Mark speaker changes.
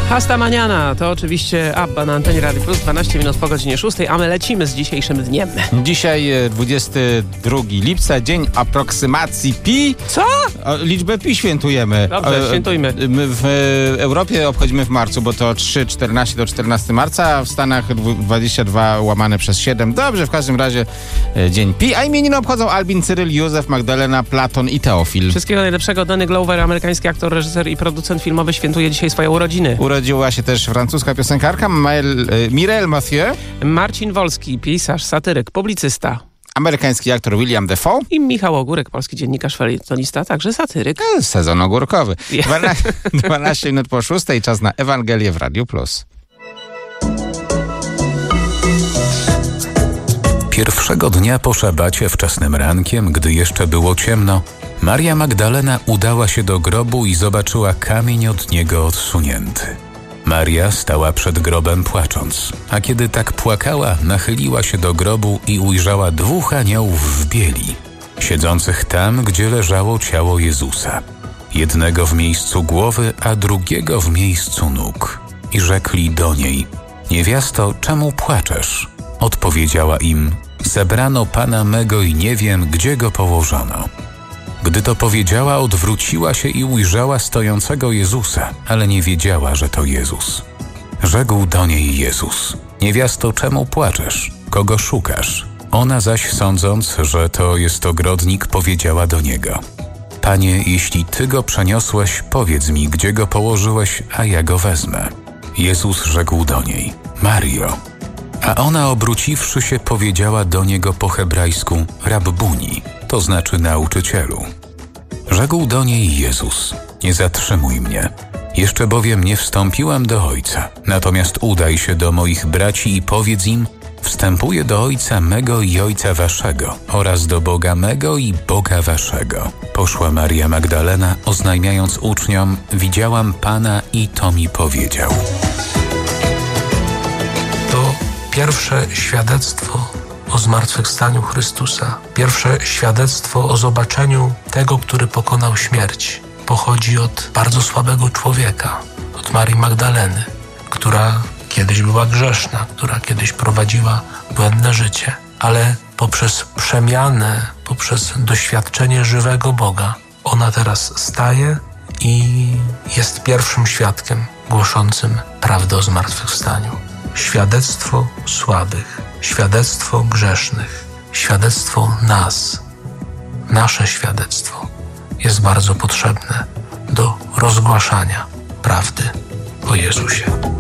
Speaker 1: Hasta mañana to oczywiście ABBA na antenie Radio Plus, 12 minut po godzinie 6, a my lecimy z dzisiejszym dniem.
Speaker 2: Dzisiaj 22 lipca, dzień aproksymacji pi.
Speaker 1: Co?
Speaker 2: Liczbę pi świętujemy.
Speaker 1: Dobrze, świętujmy.
Speaker 2: My w Europie obchodzimy w marcu, bo to 3,14 do 14 marca, a w Stanach 22 łamane przez 7. Dobrze, w każdym razie dzień pi. A imieniny obchodzą Albin, Cyryl, Józef, Magdalena, Platon i Teofil.
Speaker 1: Wszystkiego najlepszego. Danny Glover, amerykański aktor, reżyser i producent filmowy, świętuje dzisiaj swoje urodziny.
Speaker 2: Urodziła się też francuska piosenkarka Mireille Mathieu.
Speaker 1: Marcin Wolski, pisarz, satyryk, publicysta.
Speaker 2: Amerykański aktor William Dafoe.
Speaker 1: I Michał Ogórek, polski dziennikarz, felietonista, także satyryk.
Speaker 2: Sezon ogórkowy. 12 minut po 6, czas na Ewangelię w Radiu Plus.
Speaker 3: Pierwszego dnia po szabacie, wczesnym rankiem, gdy jeszcze było ciemno, Maria Magdalena udała się do grobu i zobaczyła kamień od niego odsunięty. Maria stała przed grobem płacząc, a kiedy tak płakała, nachyliła się do grobu i ujrzała 2 aniołów w bieli, siedzących tam, gdzie leżało ciało Jezusa. Jednego w miejscu głowy, a drugiego w miejscu nóg. I rzekli do niej: niewiasto, czemu płaczesz? Odpowiedziała im: zabrano Pana mego i nie wiem, gdzie go położono. Gdy to powiedziała, odwróciła się i ujrzała stojącego Jezusa, ale nie wiedziała, że to Jezus. Rzekł do niej Jezus: niewiasto, czemu płaczesz? Kogo szukasz? Ona zaś, sądząc, że to jest ogrodnik, powiedziała do niego: Panie, jeśli Ty go przeniosłeś, powiedz mi, gdzie go położyłeś, a ja go wezmę. Jezus rzekł do niej: Mario. A ona, obróciwszy się, powiedziała do niego po hebrajsku: Rabbuni, to znaczy nauczycielu. Rzekł do niej Jezus: nie zatrzymuj mnie, jeszcze bowiem nie wstąpiłem do Ojca. Natomiast udaj się do moich braci i powiedz im: wstępuję do Ojca mego i Ojca waszego oraz do Boga mego i Boga waszego. Poszła Maria Magdalena, oznajmiając uczniom: widziałam Pana i to mi powiedział.
Speaker 4: To pierwsze świadectwo o zmartwychwstaniu Chrystusa. Pierwsze świadectwo o zobaczeniu tego, który pokonał śmierć. Pochodzi od bardzo słabego człowieka, od Marii Magdaleny, która kiedyś była grzeszna, która kiedyś prowadziła błędne życie, ale poprzez przemianę, poprzez doświadczenie żywego Boga, ona teraz staje i jest pierwszym świadkiem głoszącym prawdę o zmartwychwstaniu. Świadectwo słabych, świadectwo grzesznych, świadectwo nas, nasze świadectwo jest bardzo potrzebne do rozgłaszania prawdy o Jezusie.